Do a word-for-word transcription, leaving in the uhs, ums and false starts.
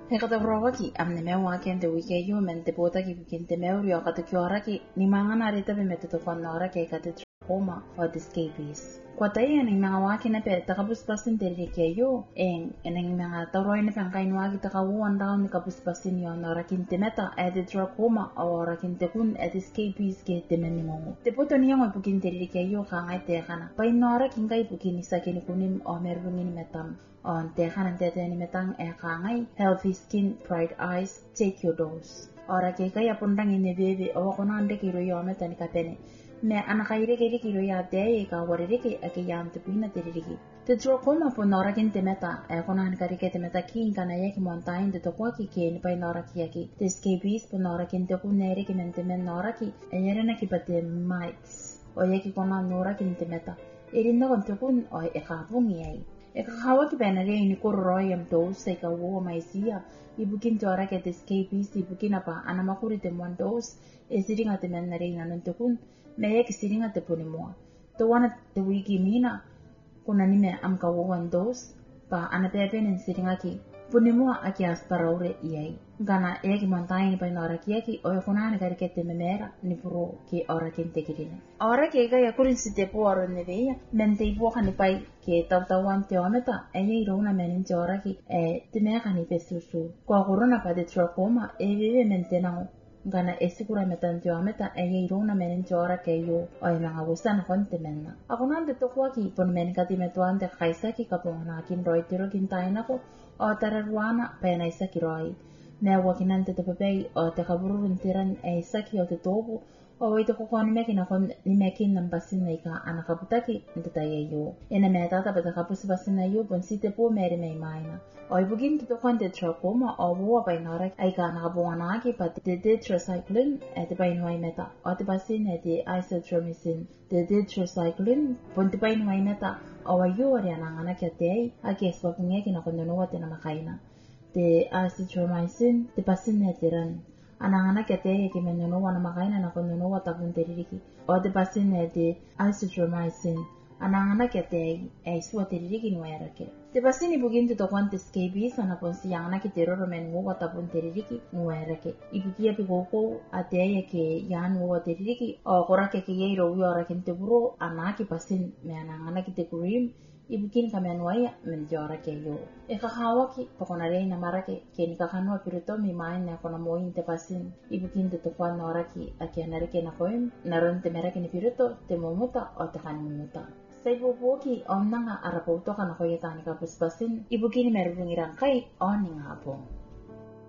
He kata brawaki amne me waken te wike yu men te bota ki bikin te me uri o kata kioraki ni mangana rita be me te tofan nora ke kata trachoma o the scabies. Kwa tayo ng mga waki na pe takapuspasin te rike yu en ng mga tauroy na pangkain waki takawuan daw ni kapuspasin yon o rakin te meta e te trachoma o rakin te kun e the scabies ke te meningongo. Te puto niya ngo bukin te rike yu kangay te kana. Pay nora kingay bukin isa kinikunim o merbungin metam. On tehan tete ni metang e kangay healthy skin bright eyes take your dose ora ke kaya pundang ini bebe o ko nande kiro yo meta ni kapene me anakaire ke kiro ya de ka warire ke ake yam te pina te rigi te trachoma po nora kin te meta e ko nan kari ke te meta kin kana ye ki montain te to ko ki ke ni pai nora ki ki te scabies po nora kin te ku nere ki mente men nora ki e yere na ki pate mites o ye ki ko na nora kin te meta irin no te kun o e ka bungi ai e kahawa ki benare ini koroi am dose ka wo maisia ibukin tora ke te scabies ibukin apa ana makuri te mon dose e siringa te menare ina non te kun me ye ki siringa te puni moa to wana te wiki mina kuna nime am ka wo one dose pa ana pepe nen siringa ki puni moa aki asparaure iai gana e ki montai ni pa nora ki aki o kuna na kari ke te memera ni furo ki ora kin te kirine ora ke ga ya kurin si te po ora ne veia men te ipo hani pai ke tau tau an te ometa e ye irona menin te ora ki e te mea kani pesusu kwa korona pa de trachoma e vive mentenao gana e sikura metan te ometa e ye irona menin te ora ke yo o e mga wusan honte menna ako nante tokwa ki pon men kati metuan te kaisa ki kapona kin roi tiro kin taina ko o tararuana pa na isa ki roi mea wakinante te papei o te kabururun tiran e isaki o te tobu o wei te koko ni meki na kon ni meki na basin nei ka ana kaputaki nte tai e yo. Ena mea tata pa te kapusi basin na yo pon si te po mere mei maina. O i bugin te tokon te trachoma o wua pai nara ai ka nakabunga naki pa te tetracycline e te pai nuai meta. O te basin e te isotretinoin. Te tetracycline pon te pai nuai meta o wa yo ari anangana kia te ei a ki eswapungia ki na kondonoa te na makaina. Te isotretinoin te basin e te ran. Anangana kia te e ki menonoa na makaina na kondonoa tapun te ririki. O te basin e te isotretinoin. Anangana kia te e isua te ririki nuai arake. Te basin i bugin te tokuan te scabies ana ponsi yangana ki te roro men ngua tapun te ririki nuai arake. I bukia pi koko a te e ke yan ngua te ririki. O korake ke ye iro ui ora kin te buro ana ki basin me anangana ki te kurim. I bukin ka menuaya men te ora ke yo. E kakawa ki pakona rei na marake ke ni kakanua piruto mi main na kona moin te basin. I bukin te tokuan na ora ki a ke anarike na koim. Naron te merake ni piruto te momuta o te kan momuta. Sa ibubuki om nanga arapauto ka na koyeta ni kapuspasin. I bukin merubungirang kai o ni nga po.